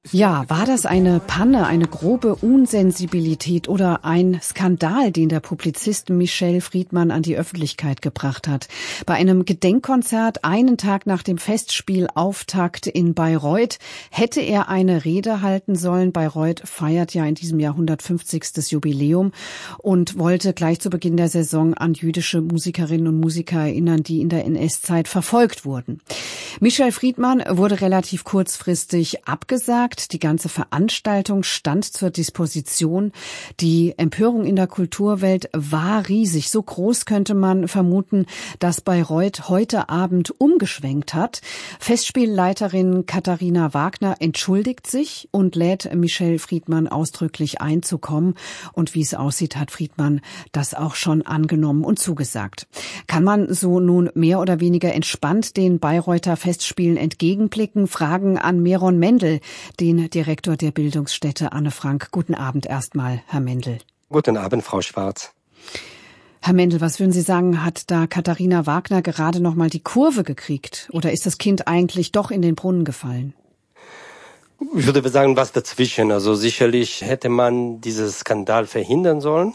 Ja, war das eine Panne, eine grobe Unsensibilität oder ein Skandal, den der Publizist Michel Friedmann an die Öffentlichkeit gebracht hat? Bei einem Gedenkkonzert einen Tag nach dem Festspielauftakt in Bayreuth hätte er eine Rede halten sollen. Bayreuth feiert ja in diesem Jahr 150. Jubiläum und wollte gleich zu Beginn der Saison an jüdische Musikerinnen und Musiker erinnern, die in der NS-Zeit verfolgt wurden. Michel Friedmann wurde relativ kurzfristig abgesagt. Die ganze Veranstaltung stand zur Disposition. Die Empörung in der Kulturwelt war riesig. So groß könnte man vermuten, dass Bayreuth heute Abend umgeschwenkt hat. Festspielleiterin Katharina Wagner entschuldigt sich und lädt Michel Friedmann ausdrücklich einzukommen. Und wie es aussieht, hat Friedmann das auch schon angenommen und zugesagt. Kann man so nun mehr oder weniger entspannt den Bayreuther Festspielen entgegenblicken? Fragen an Meron Mendel, den Direktor der Bildungsstätte Anne Frank. Guten Abend erstmal, Herr Mendel. Guten Abend, Frau Schwarz. Herr Mendel, was würden Sie sagen, hat da Katharina Wagner gerade noch mal die Kurve gekriegt? Oder ist das Kind eigentlich doch in den Brunnen gefallen? Ich würde sagen, was dazwischen. Also sicherlich hätte man diesen Skandal verhindern sollen.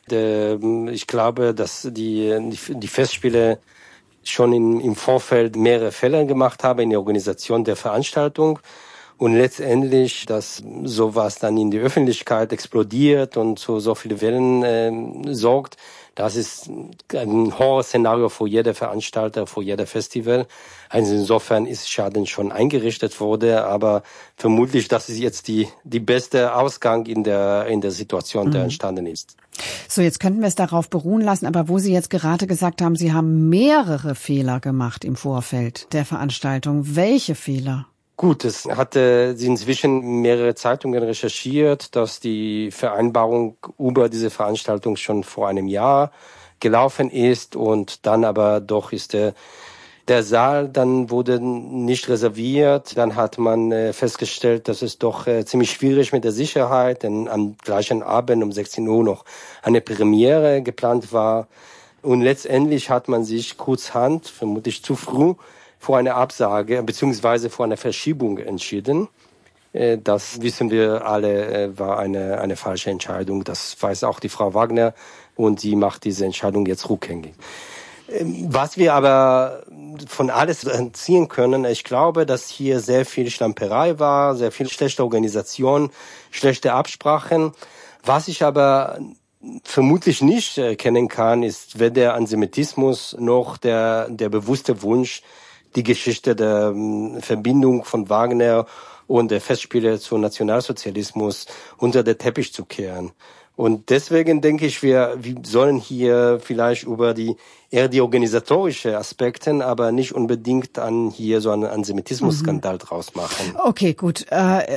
Ich glaube, dass die Festspiele schon im Vorfeld mehrere Fälle gemacht haben in der Organisation der Veranstaltung. Und letztendlich, dass sowas dann in die Öffentlichkeit explodiert und so viele Wellen sorgt, das ist ein Horrorszenario für jede Veranstalter, für jeder Festival. Also insofern ist Schaden schon eingerichtet worden, aber vermutlich, das ist jetzt die beste Ausgang in der Situation, der entstanden ist. So, jetzt könnten wir es darauf beruhen lassen, aber wo Sie jetzt gerade gesagt haben, Sie haben mehrere Fehler gemacht im Vorfeld der Veranstaltung. Welche Fehler? Gut, es hatte sie inzwischen mehrere Zeitungen recherchiert, dass die Vereinbarung über diese Veranstaltung schon vor einem Jahr gelaufen ist und dann aber doch ist der Saal dann wurde nicht reserviert. Dann hat man festgestellt, dass es doch ziemlich schwierig mit der Sicherheit, denn am gleichen Abend um 16 Uhr noch eine Premiere geplant war. Und letztendlich hat man sich kurzhand, vermutlich zu früh, vor einer Absage bzw. vor einer Verschiebung entschieden. Das wissen wir alle, war eine falsche Entscheidung. Das weiß auch die Frau Wagner und sie macht diese Entscheidung jetzt rückgängig. Was wir aber von alles ziehen können, ich glaube, dass hier sehr viel Schlamperei war, sehr viel schlechte Organisation, schlechte Absprachen. Was ich aber vermutlich nicht erkennen kann, ist weder der Antisemitismus noch der bewusste Wunsch, die Geschichte der Verbindung von Wagner und der Festspiele zum Nationalsozialismus unter den Teppich zu kehren. Und deswegen denke ich, wir sollen hier vielleicht über die organisatorische Aspekten, aber nicht unbedingt hier so einen Antisemitismus-Skandal draus machen. Okay, gut.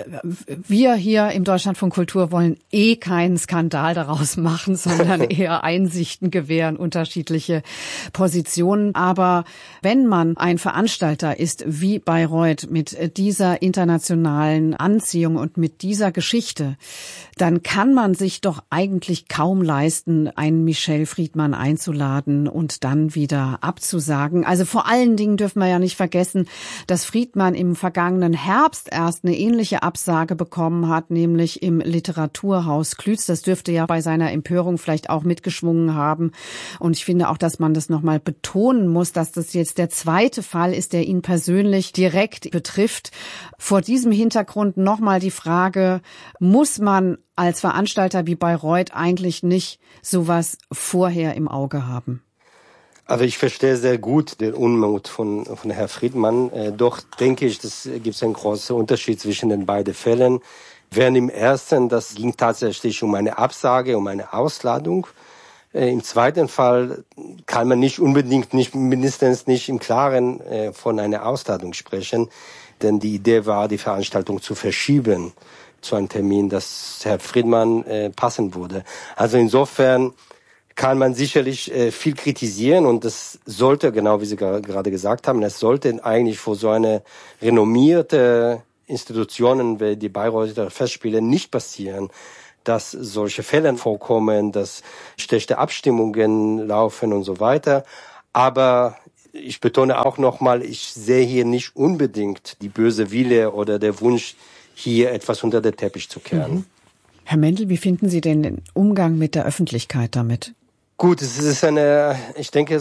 Wir hier im Deutschlandfunk Kultur wollen keinen Skandal daraus machen, sondern eher Einsichten gewähren, unterschiedliche Positionen. Aber wenn man ein Veranstalter ist wie Bayreuth mit dieser internationalen Anziehung und mit dieser Geschichte, dann kann man sich doch eigentlich kaum leisten, einen Michel Friedmann einzuladen und dann wieder abzusagen. Also vor allen Dingen dürfen wir ja nicht vergessen, dass Friedmann im vergangenen Herbst erst eine ähnliche Absage bekommen hat, nämlich im Literaturhaus Klütz. Das dürfte ja bei seiner Empörung vielleicht auch mitgeschwungen haben. Und ich finde auch, dass man das nochmal betonen muss, dass das jetzt der zweite Fall ist, der ihn persönlich direkt betrifft. Vor diesem Hintergrund nochmal die Frage, muss man als Veranstalter wie Bayreuth eigentlich nicht sowas vorher im Auge haben? Also ich verstehe sehr gut den Unmut von Herrn Friedmann. Doch denke ich, das gibt einen großen Unterschied zwischen den beiden Fällen. Während im ersten, das ging tatsächlich um eine Absage, um eine Ausladung. Im zweiten Fall kann man mindestens nicht im Klaren von einer Ausladung sprechen, denn die Idee war, die Veranstaltung zu verschieben zu einem Termin, das Herr Friedmann passen würde. Also insofern kann man sicherlich viel kritisieren und das sollte, genau wie Sie gerade gesagt haben, es sollte eigentlich für so eine renommierte Institutionen wie die Bayreuther Festspiele nicht passieren, dass solche Fälle vorkommen, dass schlechte Abstimmungen laufen und so weiter. Aber ich betone auch nochmal, ich sehe hier nicht unbedingt die böse Wille oder der Wunsch, hier etwas unter den Teppich zu kehren. Mhm. Herr Mendel, wie finden Sie denn den Umgang mit der Öffentlichkeit damit? Gut, es ist ich denke,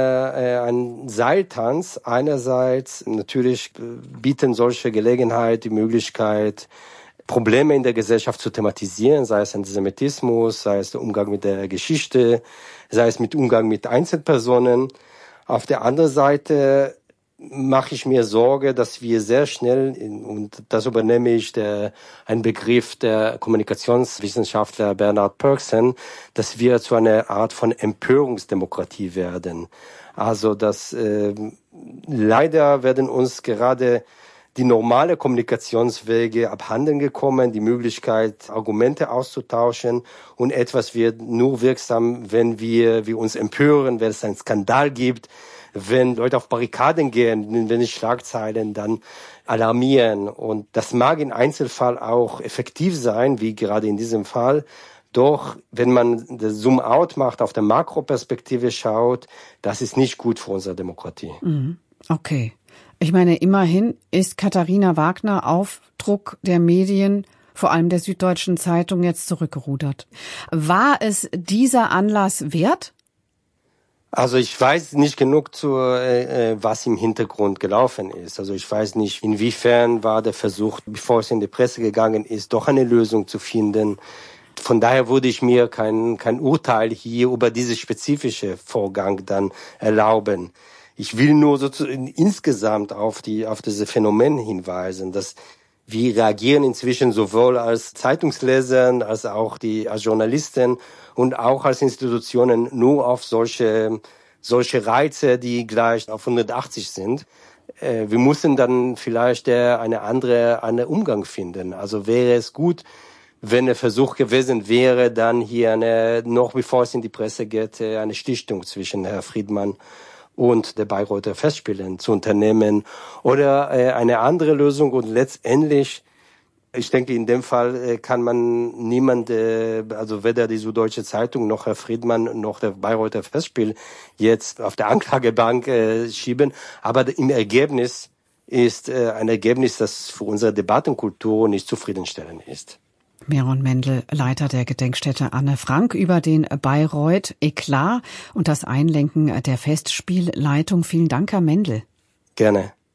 ein Seiltanz. Einerseits natürlich bieten solche Gelegenheit die Möglichkeit, Probleme in der Gesellschaft zu thematisieren, sei es Antisemitismus, sei es der Umgang mit der Geschichte, sei es mit Umgang mit Einzelpersonen. Auf der anderen Seite mache ich mir Sorge, dass wir sehr schnell, und das übernehme ich einen Begriff der Kommunikationswissenschaftler Bernard Pörksen, dass wir zu einer Art von Empörungsdemokratie werden. Also dass leider werden uns gerade die normale Kommunikationswege abhanden gekommen, die Möglichkeit, Argumente auszutauschen, und etwas wird nur wirksam, wenn wir uns empören, wenn es einen Skandal gibt, wenn Leute auf Barrikaden gehen, wenn die Schlagzeilen dann alarmieren. Und das mag im Einzelfall auch effektiv sein, wie gerade in diesem Fall. Doch wenn man das Zoom-out macht, auf der Makroperspektive schaut, das ist nicht gut für unsere Demokratie. Okay. Ich meine, immerhin ist Katharina Wagner auf Druck der Medien, vor allem der Süddeutschen Zeitung, jetzt zurückgerudert. War es dieser Anlass wert? Also ich weiß nicht genug was im Hintergrund gelaufen ist. Also ich weiß nicht, inwiefern war der Versuch, bevor es in die Presse gegangen ist, doch eine Lösung zu finden. Von daher würde ich mir kein Urteil hier über diese spezifische Vorgang dann erlauben. Ich will nur sozusagen insgesamt auf diese Phänomen hinweisen, dass wir reagieren inzwischen sowohl als Zeitungsleser als auch als Journalisten und auch als Institutionen nur auf solche Reize, die gleich auf 180 sind. Wir müssen dann vielleicht einen anderen Umgang finden. Also wäre es gut, wenn der Versuch gewesen wäre, dann hier noch bevor es in die Presse geht, eine Schlichtung zwischen Herrn Friedman und der Bayreuther Festspielen zu unternehmen oder eine andere Lösung. Und letztendlich, ich denke, in dem Fall kann man also weder die Süddeutsche Zeitung noch Herr Friedman noch der Bayreuther Festspiel jetzt auf der Anklagebank schieben. Aber im Ergebnis ist ein Ergebnis, das für unsere Debattenkultur nicht zufriedenstellend ist. Meron Mendel, Leiter der Gedenkstätte Anne Frank, über den Bayreuth Eklat und das Einlenken der Festspielleitung. Vielen Dank, Herr Mendel. Gerne.